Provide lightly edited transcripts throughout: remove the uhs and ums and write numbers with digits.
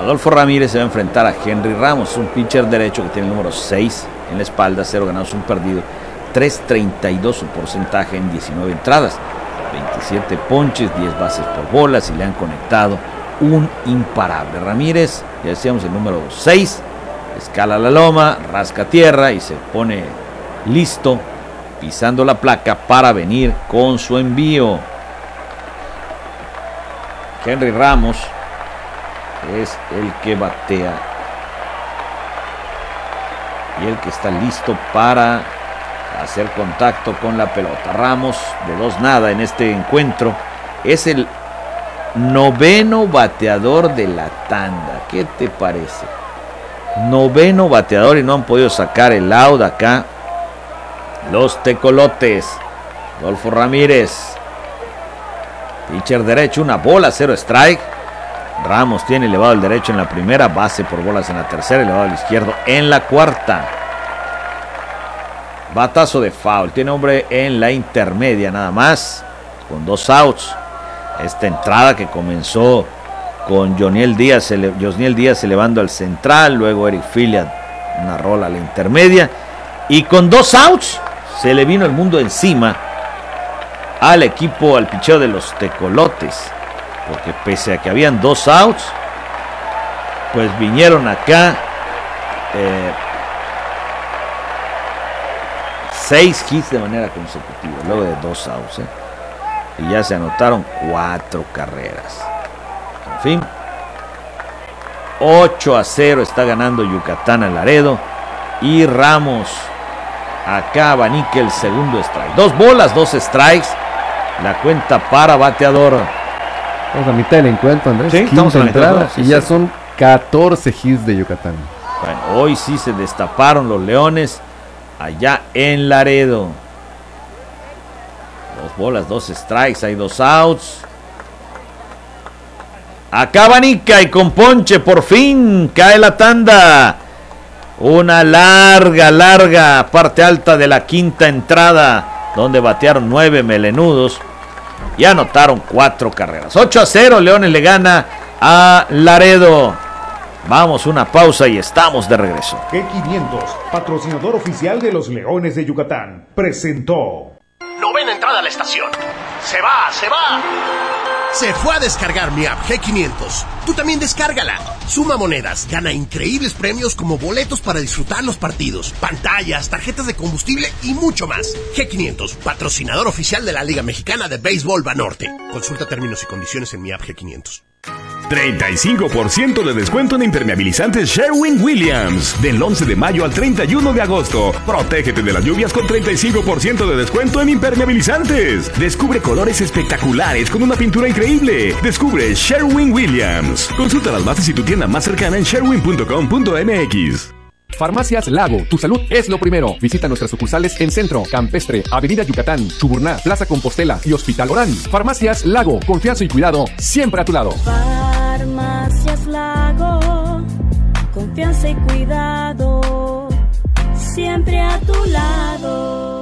Adolfo Ramírez se va a enfrentar a Henry Ramos, un pitcher derecho que tiene el número 6 en la espalda, 0 ganados, 1 perdido, 3.32 su porcentaje en 19 entradas, 27 ponches, 10 bases por bolas y le han conectado un imparable. Ramírez, ya decíamos, el número 6, escala la loma, rasca tierra y se pone listo, pisando la placa para venir con su envío. Henry Ramos es el que batea y el que está listo para hacer contacto con la pelota. Ramos, de 2-0 en este encuentro, es el 9º bateador de la tanda. ¿Qué te parece? 9º bateador y no han podido sacar el out acá los tecolotes. Adolfo Ramírez, pitcher derecho, 1 bola, 0 strike. Ramos tiene elevado el derecho en la primera, base por bolas en la tercera, elevado el izquierdo en la cuarta. Batazo de foul, tiene hombre en la intermedia nada más, con 2 outs. Esta entrada que comenzó con Josniel Díaz elevando al central, luego Eric Filia, una rola a la intermedia, y con 2 outs se le vino el mundo encima al equipo, al picheo de los tecolotes, porque pese a que habían 2 outs, pues vinieron acá 6 hits de manera consecutiva, luego de 2 outs, y ya se anotaron 4 carreras. En fin, 8-0 está ganando Yucatán a Laredo, y Ramos acá abanica el segundo strike. 2 bolas, 2 strikes, la cuenta para bateador. Estamos a mitad del encuentro, Andrés. Sí, estamos a la entrada, y ya son 14 hits de Yucatán. Bueno, hoy sí se destaparon los Leones allá en Laredo. 2 bolas, 2 strikes, hay 2 outs. Acá abanica y con ponche, por fin cae la tanda. Una larga parte alta de la quinta entrada, donde batearon 9 melenudos y anotaron 4 carreras. 8-0, Leones le gana a Laredo. Vamos, una pausa y estamos de regreso. G500, patrocinador oficial de los Leones de Yucatán, presentó. 9ª entrada a la estación. Se va. Se fue a descargar mi app G500. Tú también descárgala. Suma monedas, gana increíbles premios como boletos para disfrutar los partidos, pantallas, tarjetas de combustible y mucho más. G500, patrocinador oficial de la Liga Mexicana de Béisbol Banorte. Consulta términos y condiciones en mi app G500. 35% de descuento en impermeabilizantes Sherwin-Williams. Del 11 de mayo al 31 de agosto. Protégete de las lluvias con 35% de descuento en impermeabilizantes. Descubre colores espectaculares con una pintura increíble. Descubre Sherwin-Williams. Consulta las bases y tu tienda más cercana en sherwin.com.mx. Farmacias Lago, tu salud es lo primero. Visita nuestras sucursales en Centro, Campestre, Avenida Yucatán, Chuburná, Plaza Compostela y Hospital Orán. Farmacias Lago, confianza y cuidado siempre a tu lado. Farmacias Lago, confianza y cuidado siempre a tu lado.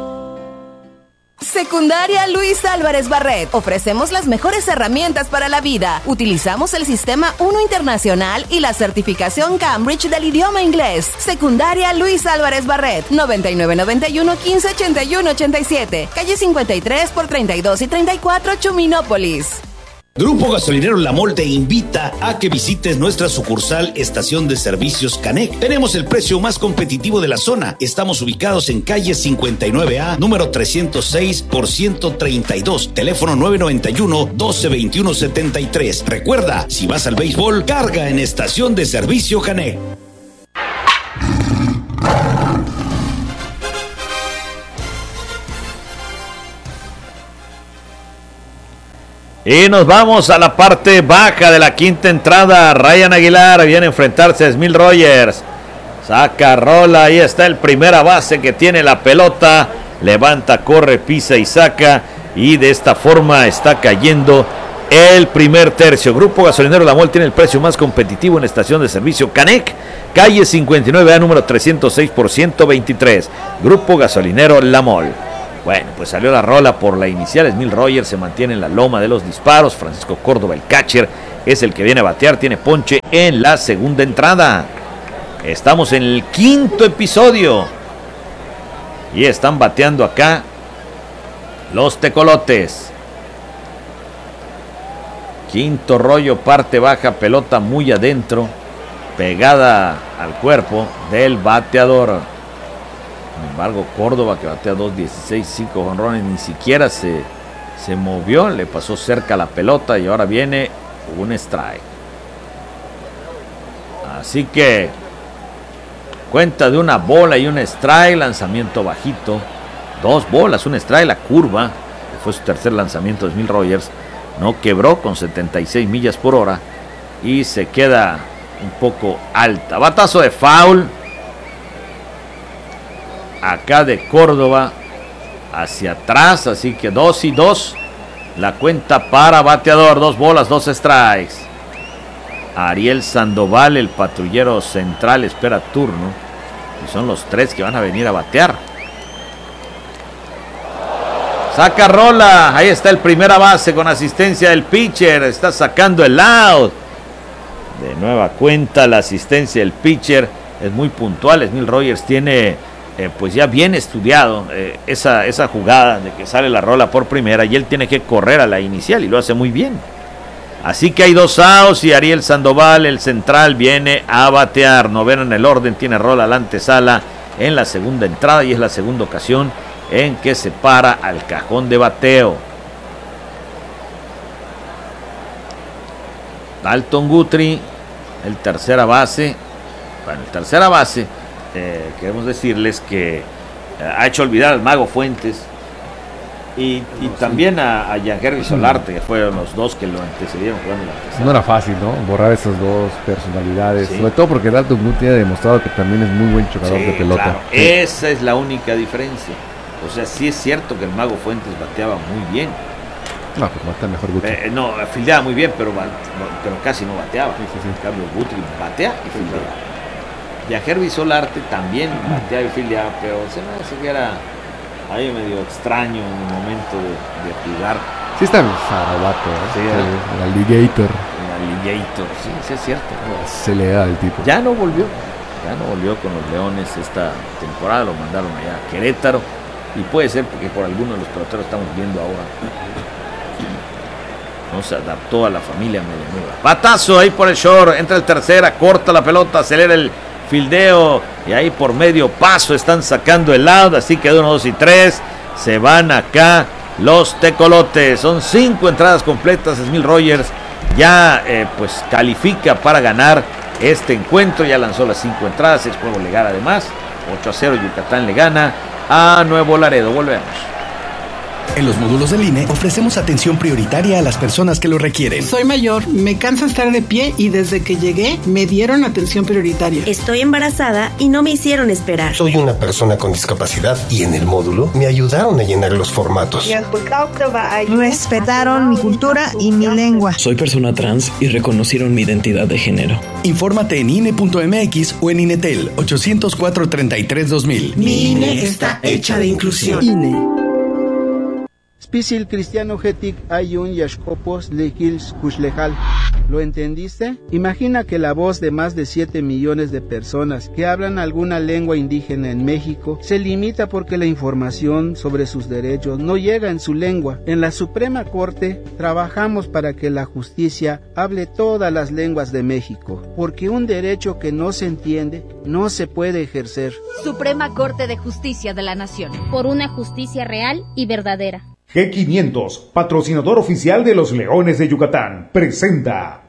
Secundaria Luis Álvarez Barret. Ofrecemos las mejores herramientas para la vida. Utilizamos el sistema 1 internacional y la certificación Cambridge del idioma inglés. Secundaria Luis Álvarez Barret. 9991 15 81 87. Calle 53 por 32 y 34, Chuminópolis. Grupo Gasolinero La Mol te invita a que visites nuestra sucursal Estación de Servicios Canec. Tenemos el precio más competitivo de la zona. Estamos ubicados en calle 59A, número 306 por 132. Teléfono 991-1221-73. Recuerda, si vas al béisbol, carga en Estación de Servicio Canec. Y nos vamos a la parte baja de la quinta entrada. Ryan Aguilar viene a enfrentarse a Smil Rogers. Saca, rola, ahí está el primera base que tiene la pelota. Levanta, corre, pisa y saca. Y de esta forma está cayendo el primer tercio. Grupo Gasolinero La Mol tiene el precio más competitivo en estación de servicio Canec. Calle 59A, número 306 por 123. Grupo Gasolinero La Mol. Bueno, pues salió la rola por la inicial. Smil Rogers se mantiene en la loma de los disparos. Francisco Córdoba, el catcher, es el que viene a batear, tiene ponche en la segunda entrada. Estamos en el quinto episodio y están bateando acá los tecolotes. Quinto rollo, parte baja, pelota muy adentro, pegada al cuerpo del bateador. Sin embargo, Córdoba, que batea 2.16, 5 jonrones, ni siquiera se movió, le pasó cerca la pelota y ahora viene un strike. Así que cuenta de una bola y un strike, lanzamiento bajito, 2 bolas, un strike, la curva, que fue su tercer lanzamiento de Smil Rogers, no quebró con 76 millas por hora y se queda un poco alta. Batazo de foul acá de Córdoba hacia atrás, así que 2-2 la cuenta para bateador, 2 bolas, 2 strikes. Ariel Sandoval, el patrullero central, espera turno y son los 3 que van a venir a batear. Saca rola, ahí está el primera base con asistencia del pitcher, está sacando el out. De nueva cuenta la asistencia del pitcher es muy puntual. Smil Rogers tiene pues ya bien estudiado esa jugada de que sale la rola por primera y él tiene que correr a la inicial y lo hace muy bien. Así que hay 2 outs y Ariel Sandoval, el central, viene a batear. Noveno en el orden, tiene rola a la antesala en la segunda entrada y es la segunda ocasión en que se para al cajón de bateo. Dalton Guthrie, el tercera base. Bueno, el tercera base, queremos decirles que ha hecho olvidar al Mago Fuentes y también a Jean-Gervais Solarte, que fueron los 2 que lo antecedieron jugando la antesala. No era fácil, ¿no? Borrar esas 2 personalidades, sí. Sobre todo porque Dalton Guthrie ha demostrado que también es muy buen chocador de pelota. Claro. Sí. Esa es la única diferencia. O sea, sí es cierto que el Mago Fuentes bateaba muy bien. No, pues batea mejor Guthrie. No, fildeaba muy bien, pero casi no bateaba. Sí. En cambio, Guthrie batea y fildeaba. Jean-Gervais Solarte también bateaba y fildeaba, pero se me hace que era ahí medio extraño en el momento de jugar. Sí está zarabato, ¿eh? Sí, el alligator. El alligator, sí es cierto. Se le da al tipo. Ya no volvió con los Leones esta temporada, lo mandaron allá a Querétaro. Y puede ser porque por alguno de los peloteros estamos viendo ahora no se adaptó a la familia media. Batazo ahí por el short, entra el tercera, corta la pelota, acelera el fildeo y ahí por medio paso están sacando el out, así que 1, 2 y 3 se van acá los tecolotes. Son 5 entradas completas. Smil Rogers ya pues califica para ganar este encuentro, ya lanzó las 5 entradas, 6 juegos le gana además, 8-0 Yucatán le gana a Nuevo Laredo. Volvemos. En los módulos del INE ofrecemos atención prioritaria a las personas que lo requieren. Soy mayor, me cansa estar de pie y desde que llegué me dieron atención prioritaria. Estoy embarazada y no me hicieron esperar. Soy una persona con discapacidad y en el módulo me ayudaron a llenar los formatos. Respetaron mi cultura y mi lengua. Soy persona trans y reconocieron mi identidad de género. Infórmate en INE.mx o en INETEL 804-33-2000. Mi INE está hecha de inclusión. INE. Spisil cristiano getic ayun yashkopos lehils kushlejal. ¿Lo entendiste? Imagina que la voz de más de 7 millones de personas que hablan alguna lengua indígena en México se limita porque la información sobre sus derechos no llega en su lengua. En la Suprema Corte trabajamos para que la justicia hable todas las lenguas de México, porque un derecho que no se entiende no se puede ejercer. Suprema Corte de Justicia de la Nación. Por una justicia real y verdadera. G500, patrocinador oficial de los Leones de Yucatán, presenta